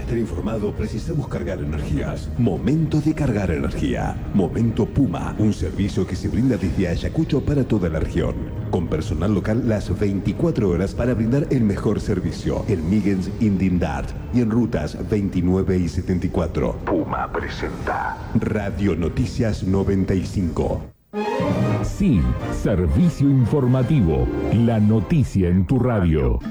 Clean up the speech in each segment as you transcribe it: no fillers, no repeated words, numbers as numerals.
estar informado, precisamos cargar energías. Momento de cargar energía. Momento Puma, un servicio que se brinda desde Ayacucho para toda la región. Con personal local las 24 horas para brindar el mejor servicio. En Migens, Indindart y en rutas 29 y 74. Puma presenta Radio Noticias 95. Sí, servicio informativo. La noticia en tu radio.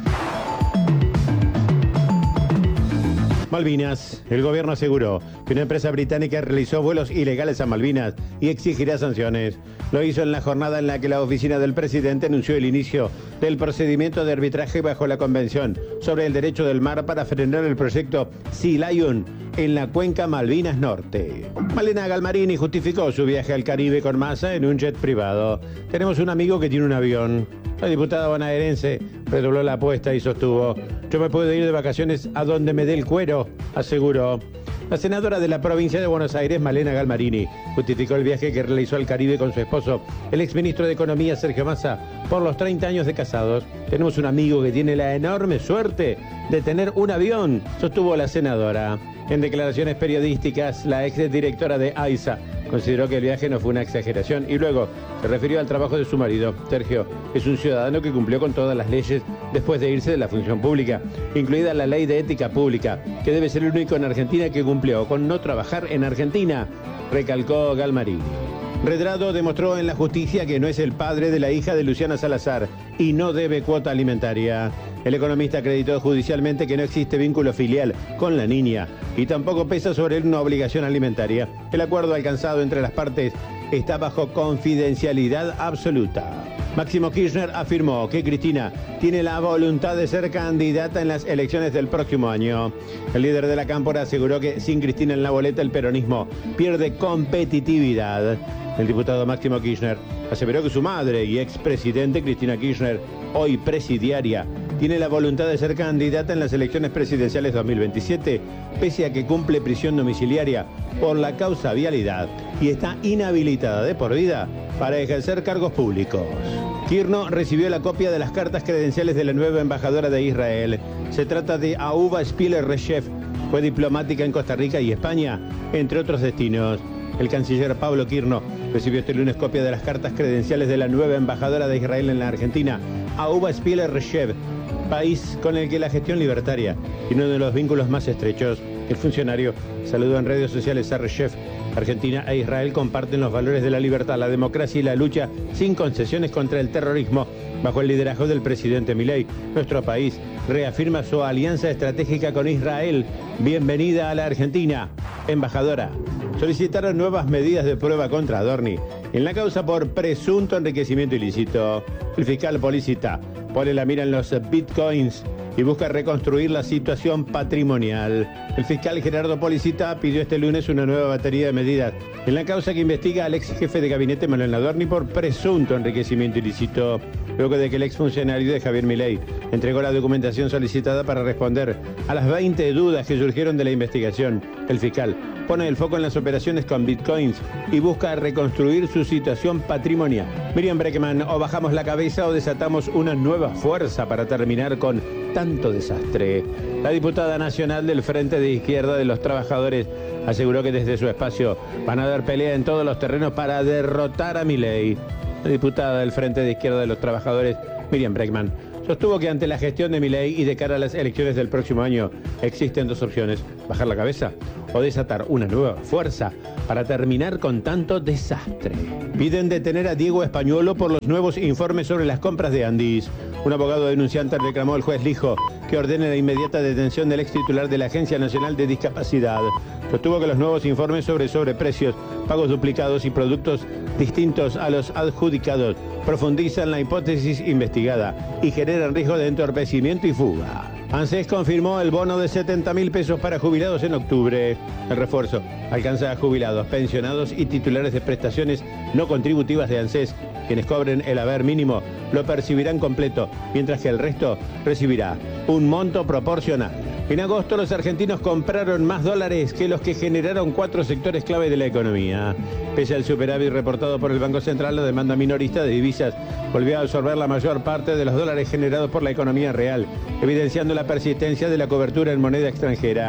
Malvinas. El gobierno aseguró que una empresa británica realizó vuelos ilegales a Malvinas y exigirá sanciones. Lo hizo en la jornada en la que la oficina del presidente anunció el inicio del procedimiento de arbitraje bajo la Convención sobre el Derecho del Mar para frenar el proyecto Sea Lion en la cuenca Malvinas Norte. Malena Galmarini justificó su viaje al Caribe con Massa en un jet privado. Tenemos un amigo que tiene un avión. La diputada bonaerense redobló la apuesta y sostuvo: yo me puedo ir de vacaciones a donde me dé el cuero, aseguró. La senadora de la provincia de Buenos Aires, Malena Galmarini, justificó el viaje que realizó al Caribe con su esposo, el exministro de Economía, Sergio Massa, por los 30 años de casados. Tenemos un amigo que tiene la enorme suerte de tener un avión, sostuvo la senadora. En declaraciones periodísticas, la exdirectora de AISA consideró que el viaje no fue una exageración y luego se refirió al trabajo de su marido. Sergio es un ciudadano que cumplió con todas las leyes después de irse de la función pública, incluida la ley de ética pública, que debe ser el único en Argentina que cumplió con no trabajar en Argentina, recalcó Galmarini. Redrado demostró en la justicia que no es el padre de la hija de Luciana Salazar y no debe cuota alimentaria. El economista acreditó judicialmente que no existe vínculo filial con la niña y tampoco pesa sobre él una obligación alimentaria. El acuerdo alcanzado entre las partes está bajo confidencialidad absoluta. Máximo Kirchner afirmó que Cristina tiene la voluntad de ser candidata en las elecciones del próximo año. El líder de la Cámpora aseguró que sin Cristina en la boleta el peronismo pierde competitividad. El diputado Máximo Kirchner aseveró que su madre y expresidente Cristina Kirchner, hoy presidiaria, tiene la voluntad de ser candidata en las elecciones presidenciales 2027, pese a que cumple prisión domiciliaria por la causa vialidad y está inhabilitada de por vida para ejercer cargos públicos. Kirchner recibió la copia de las cartas credenciales de la nueva embajadora de Israel. Se trata de Ahuva Spiller-Reshef, fue diplomática en Costa Rica y España, entre otros destinos. El canciller Pablo Kirchner recibió este lunes copia de las cartas credenciales de la nueva embajadora de Israel en la Argentina, Ahuva Spiller-Reshef, país con el que la gestión libertaria tiene uno de los vínculos más estrechos. El funcionario saludó en redes sociales a Reshef. Argentina e Israel comparten los valores de la libertad, la democracia y la lucha sin concesiones contra el terrorismo. Bajo el liderazgo del presidente Milei, nuestro país reafirma su alianza estratégica con Israel. Bienvenida a la Argentina, embajadora. Solicitaron nuevas medidas de prueba contra Adorni en la causa por presunto enriquecimiento ilícito. El fiscal Policita pone la mira en los bitcoins y busca reconstruir la situación patrimonial. El fiscal Gerardo Policita pidió este lunes una nueva batería de medidas en la causa que investiga al ex jefe de gabinete Manuel Adorni por presunto enriquecimiento ilícito, luego de que el exfuncionario de Javier Milei entregó la documentación solicitada para responder a las 20 dudas que surgieron de la investigación. El fiscal pone el foco en las operaciones con bitcoins y busca reconstruir su situación patrimonial. Miriam Breckman, o bajamos la cabeza o desatamos una nueva fuerza para terminar con tanto desastre. La diputada nacional del Frente de Izquierda de los Trabajadores aseguró que desde su espacio van a dar pelea en todos los terrenos para derrotar a Milei. La diputada del Frente de Izquierda de los Trabajadores, Miriam Breckman, sostuvo que ante la gestión de Milei y de cara a las elecciones del próximo año existen dos opciones: bajar la cabeza o desatar una nueva fuerza para terminar con tanto desastre. Piden detener a Diego Españuolo por los nuevos informes sobre las compras de Andis. Un abogado denunciante reclamó al juez Lijo que ordene la inmediata detención del ex titular de la Agencia Nacional de Discapacidad. Sostuvo que los nuevos informes sobre sobreprecios, pagos duplicados y productos distintos a los adjudicados profundizan la hipótesis investigada y generan riesgo de entorpecimiento y fuga. ANSES confirmó el bono de 70.000 pesos para jubilados en octubre. El refuerzo alcanza a jubilados, pensionados y titulares de prestaciones no contributivas de ANSES. Quienes cobren el haber mínimo lo percibirán completo, mientras que el resto recibirá un monto proporcional. En agosto los argentinos compraron más dólares que los que generaron 4 sectores clave de la economía. Pese al superávit reportado por el Banco Central, la demanda minorista de divisas volvió a absorber la mayor parte de los dólares generados por la economía real, evidenciando la persistencia de la cobertura en moneda extranjera.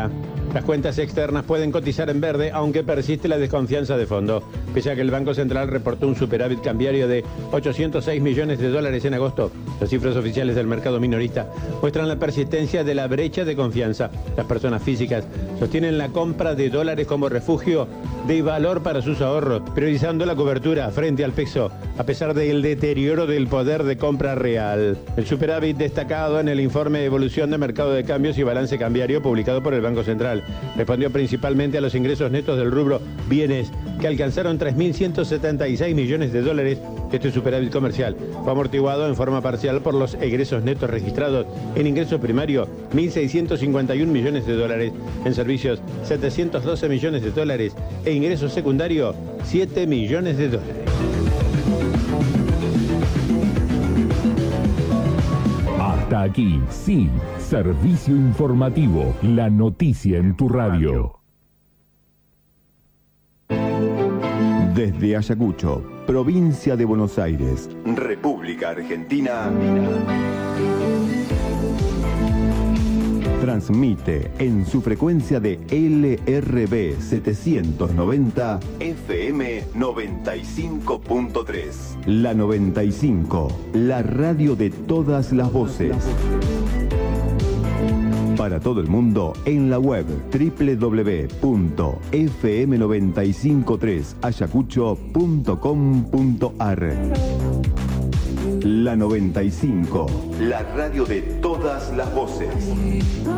Las cuentas externas pueden cotizar en verde, aunque persiste la desconfianza de fondo. Pese a que el Banco Central reportó un superávit cambiario de 806 millones de dólares en agosto, las cifras oficiales del mercado minorista muestran la persistencia de la brecha de confianza. Las personas físicas sostienen la compra de dólares como refugio de valor para sus ahorros, priorizando la cobertura frente al peso, a pesar del deterioro del poder de compra real. El superávit destacado en el informe de evolución de mercado de cambios y balance cambiario publicado por el Banco Central respondió principalmente a los ingresos netos del rubro bienes, que alcanzaron 3.176 millones de dólares. Este superávit comercial fue amortiguado en forma parcial por los egresos netos registrados en ingreso primario, 1.651 millones de dólares, en servicios, 712 millones de dólares, e ingreso secundario, 7 millones de dólares. Hasta aquí, sí, servicio informativo, la noticia en tu radio. Desde Ayacucho, provincia de Buenos Aires, República Argentina, transmite en su frecuencia de LRB 790 FM 95.3. La 95, la radio de todas las voces. Para todo el mundo en la web www.fm953ayacucho.com.ar. La 95, la radio de todas las voces.